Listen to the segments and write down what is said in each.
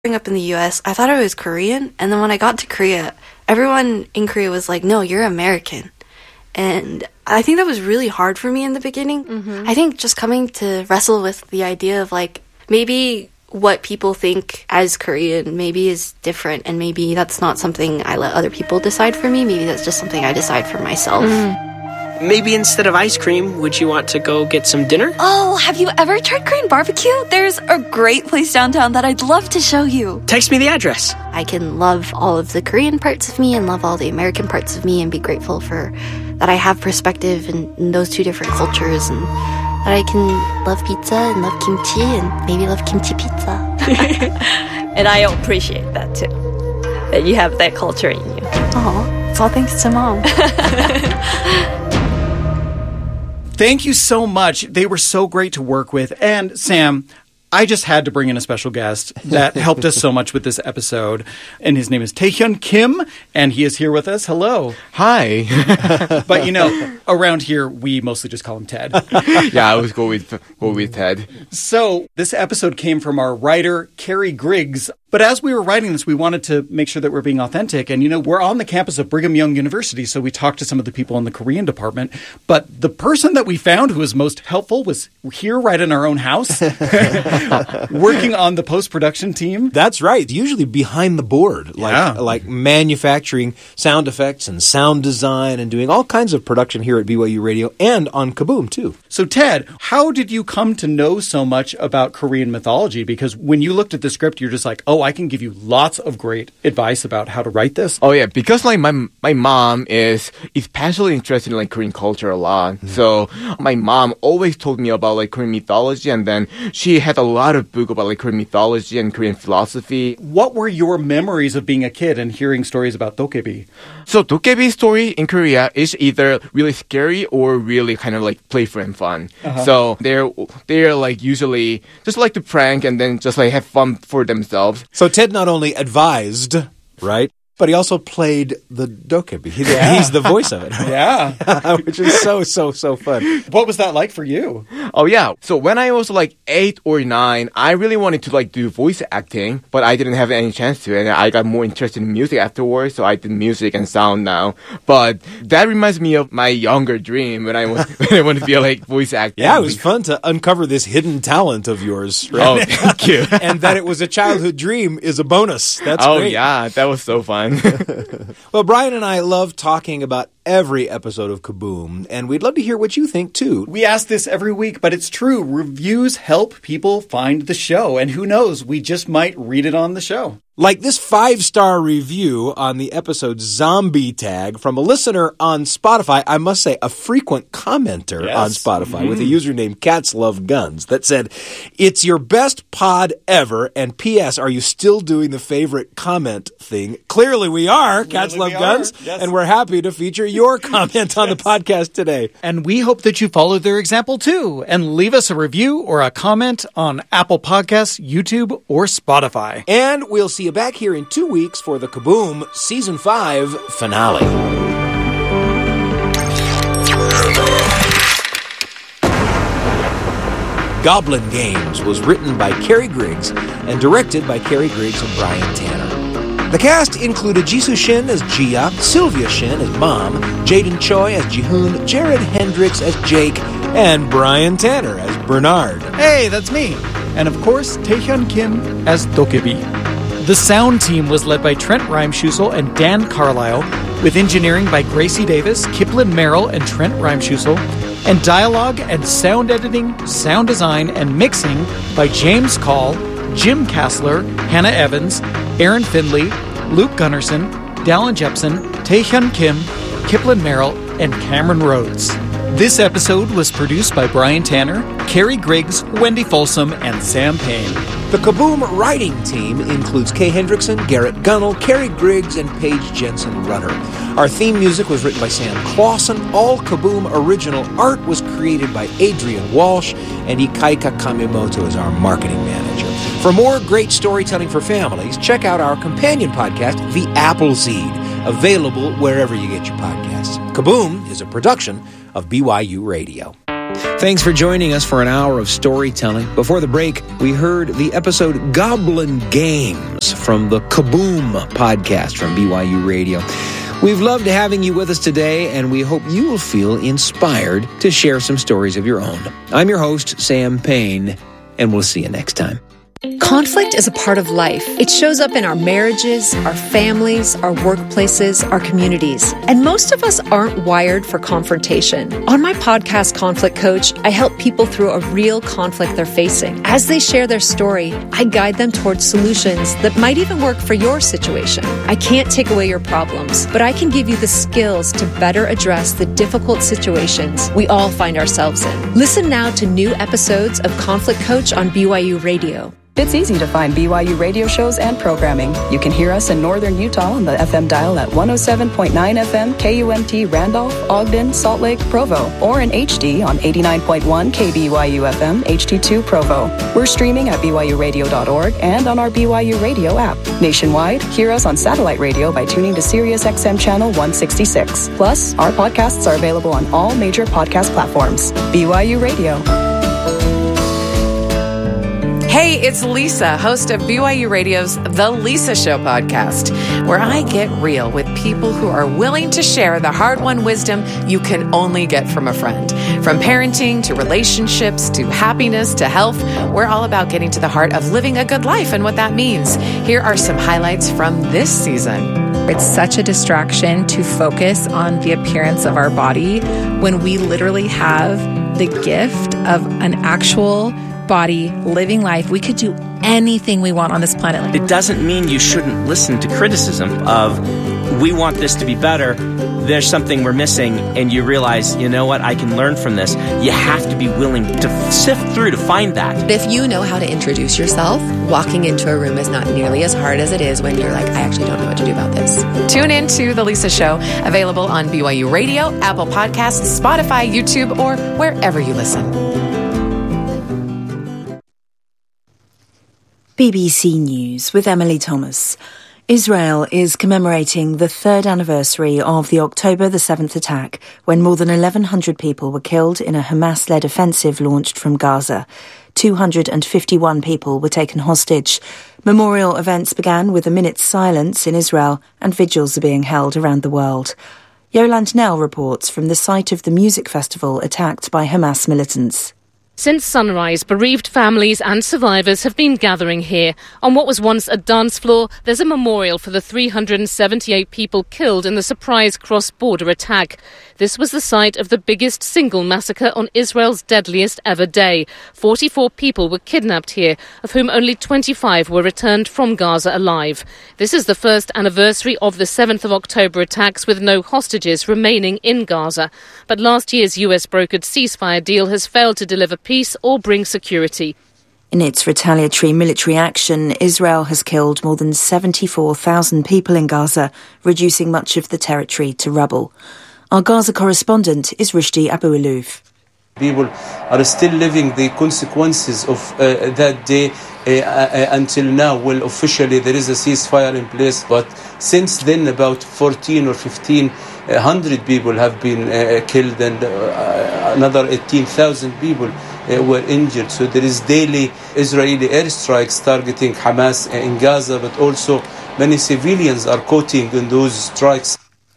Growing up in the US, I thought I was Korean, and then when I got to Korea, everyone in Korea was like, no, you're American. And I think that was really hard for me in the beginning. I think just coming to wrestle with the idea of like, maybe what people think as Korean maybe is different, and maybe that's not something I let other people decide for me. Maybe that's just something I decide for myself. Maybe instead of ice cream, would you want to go get some dinner? Oh, have you ever tried Korean barbecue? There's a great place downtown that I'd love to show you. Text me the address. I can love all of the Korean parts of me and love all the American parts of me and be grateful for that I have perspective in those two different cultures, and that I can love pizza and love kimchi and maybe love kimchi pizza. And I appreciate that too, that you have that culture in you. Oh, it's all thanks to Mom. Thank you so much. They were so great to work with. And Sam, I just had to bring in a special guest that helped us so much with this episode. And his name is Taehyun Kim, and he is here with us. Hello. Hi. But, you know, around here, we mostly just call him Ted. Yeah, I always go with Ted. So this episode came from our writer, Carrie Griggs. But as we were writing this, we wanted to make sure that we're being authentic. And, you know, we're on the campus of Brigham Young University, so we talked to some of the people in the Korean department. But the person that we found who was most helpful was here right in our own house, working on the post-production team. That's right. Usually behind the board, like manufacturing sound effects and sound design and doing all kinds of production here at BYU Radio and on Kaboom, too. So, Ted, how did you come to know so much about Korean mythology? Because when you looked at the script, you're just like, oh, I can give you lots of great advice about how to write this. Oh yeah, because like my mom is especially interested in like Korean culture a lot. So my mom always told me about like Korean mythology, and then she had a lot of book about like Korean mythology and Korean philosophy. What were your memories of being a kid and hearing stories about dokebi? So dokebi's story in Korea is either really scary or really kind of like playful and fun. So they're like usually just like to prank and then just like have fun for themselves. So Ted not only advised, right, but he also played the dokebi. He's the voice of it. Right? Yeah. Which is so fun. What was that like for you? Oh, yeah. So when I was like 8 or 9, I really wanted to like do voice acting, but I didn't have any chance to. And I got more interested in music afterwards, so I did music and sound now. But that reminds me of my younger dream when I wanted to be like voice acting. Yeah, it was fun to uncover this hidden talent of yours. Right? Oh, thank you. And that it was a childhood dream is a bonus. That's great. Oh, yeah. That was so fun. Well, Brian and I love talking about every episode of Kaboom, and we'd love to hear what you think, too. We ask this every week, but it's true. Reviews help people find the show, and who knows, we just might read it on the show. Like this 5-star review on the episode Zombie Tag from a listener on Spotify, I must say a frequent commenter on Spotify with a username Cats Love Guns that said, "It's your best pod ever, and P.S. Are you still doing the favorite comment thing?" Clearly we are, Cats Love Guns, and we're happy to feature your comment on the podcast today. And we hope that you follow their example too, and leave us a review or a comment on Apple Podcasts, YouTube, or Spotify. And we'll see you back here in 2 weeks for the Kaboom Season 5 finale. Goblin Games was written by Carrie Griggs and directed by Carrie Griggs and Brian Tanner. The cast included Jisoo Shin as Gia, Sylvia Shin as Mom, Jaden Choi as Jihoon, Jared Hendricks as Jake, and Brian Tanner as Bernard. Hey, that's me. And of course, Taehyun Kim as dokebi. The sound team was led by Trent Reimschussel and Dan Carlisle, with engineering by Gracie Davis, Kiplin Merrill, and Trent Reimschussel, and dialogue and sound editing, sound design, and mixing by James Call, Jim Kassler, Hannah Evans, Aaron Findley, Luke Gunnarsson, Dallin Jepson, Taehyun Kim, Kiplin Merrill, and Cameron Rhodes. This episode was produced by Brian Tanner, Carrie Griggs, Wendy Folsom, and Sam Payne. The Kaboom writing team includes Kay Hendrickson, Garrett Gunnell, Carrie Griggs, and Paige Jensen Runner. Our theme music was written by Sam Clausen. All Kaboom original art was created by Adrian Walsh, and Ikaika Kamemoto is our marketing manager. For more great storytelling for families, check out our companion podcast, The Appleseed, available wherever you get your podcasts. Kaboom is a production of BYU Radio. Thanks for joining us for an hour of storytelling. Before the break, we heard the episode Goblin Games from the Kaboom podcast from BYU Radio. We've loved having you with us today, and we hope you will feel inspired to share some stories of your own. I'm your host, Sam Payne, and we'll see you next time. Conflict is a part of life. It shows up in our marriages, our families, our workplaces, our communities. And most of us aren't wired for confrontation. On my podcast, Conflict Coach, I help people through a real conflict they're facing. As they share their story, I guide them towards solutions that might even work for your situation. I can't take away your problems, but I can give you the skills to better address the difficult situations we all find ourselves in. Listen now to new episodes of Conflict Coach on BYU Radio. It's easy to find BYU radio shows and programming. You can hear us in northern Utah on the FM dial at 107.9 FM, KUMT Randolph, Ogden, Salt Lake, Provo, or in HD on 89.1 KBYU FM, HD2 Provo. We're streaming at BYURadio.org and on our BYU Radio app. Nationwide, hear us on satellite radio by tuning to Sirius XM Channel 166. Plus, our podcasts are available on all major podcast platforms. BYU Radio. Hey, it's Lisa, host of BYU Radio's The Lisa Show podcast, where I get real with people who are willing to share the hard-won wisdom you can only get from a friend. From parenting to relationships to happiness to health, we're all about getting to the heart of living a good life and what that means. Here are some highlights from this season. It's such a distraction to focus on the appearance of our body when we literally have the gift of an actual body, living life. We could do anything we want on this planet. It doesn't mean you shouldn't listen to criticism of, we want this to be better, there's something we're missing, and you realize, you know what, I can learn from this. You have to be willing to sift through to find that. If you know how to introduce yourself, walking into a room is not nearly as hard as it is when you're like, I actually don't know what to do about this. Tune in to The Lisa Show, available on BYU Radio, Apple Podcasts, Spotify, YouTube, or wherever you listen. BBC News with Emily Thomas. Israel is commemorating the third anniversary of the October the 7th attack, when more than 1,100 people were killed in a Hamas-led offensive launched from Gaza. 251 people were taken hostage. Memorial events began with a minute's silence in Israel, and vigils are being held around the world. Yolande Knell reports from the site of the music festival attacked by Hamas militants. Since sunrise, bereaved families and survivors have been gathering here. On what was once a dance floor, there's a memorial for the 378 people killed in the surprise cross-border attack. This was the site of the biggest single massacre on Israel's deadliest ever day. 44 people were kidnapped here, of whom only 25 were returned from Gaza alive. This is the first anniversary of the 7th of October attacks, with no hostages remaining in Gaza. But last year's US-brokered ceasefire deal has failed to deliver peace or bring security. In its retaliatory military action, Israel has killed more than 74,000 people in Gaza, reducing much of the territory to rubble. Our Gaza correspondent is Rushdie Abu-Alouf. People are still living the consequences of that day until now. Well, officially there is a ceasefire in place, but since then about 14 or 1,500 people have been killed, and another 18,000 people were injured. So there is daily Israeli airstrikes targeting Hamas in Gaza, but also many civilians are caught in those strikes.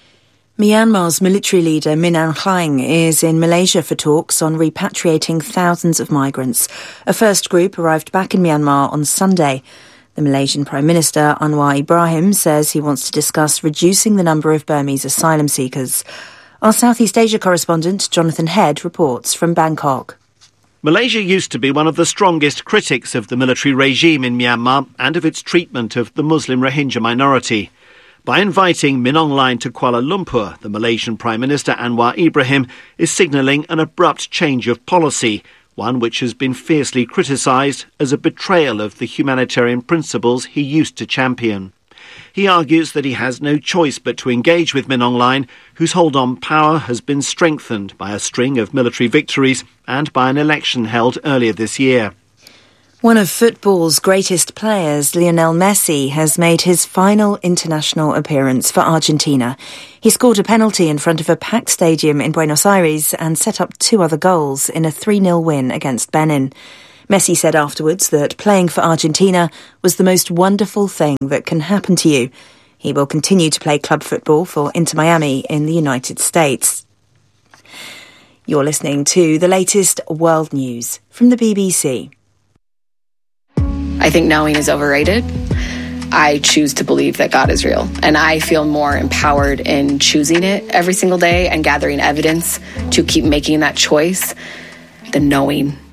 Myanmar's military leader Min Aung Hlaing is in Malaysia for talks on repatriating thousands of migrants. A first group arrived back in Myanmar on Sunday. The Malaysian Prime Minister Anwar Ibrahim says he wants to discuss reducing the number of Burmese asylum seekers. Our Southeast Asia correspondent Jonathan Head reports from Bangkok. Malaysia used to be one of the strongest critics of the military regime in Myanmar and of its treatment of the Muslim Rohingya minority. By inviting Min Aung Hlaing to Kuala Lumpur, the Malaysian Prime Minister Anwar Ibrahim is signalling an abrupt change of policy, one which has been fiercely criticised as a betrayal of the humanitarian principles he used to champion. He argues that he has no choice but to engage with Min Aung Hlaing, whose hold on power has been strengthened by a string of military victories and by an election held earlier this year. One of football's greatest players, Lionel Messi, has made his final international appearance for Argentina. He scored a penalty in front of a packed stadium in Buenos Aires and set up 2 other goals in a 3-0 win against Benin. Messi said afterwards that playing for Argentina was the most wonderful thing that can happen to you. He will continue to play club football for Inter Miami in the United States. You're listening to the latest world news from the BBC. I think knowing is overrated. I choose to believe that God is real, and I feel more empowered in choosing it every single day and gathering evidence to keep making that choice than knowing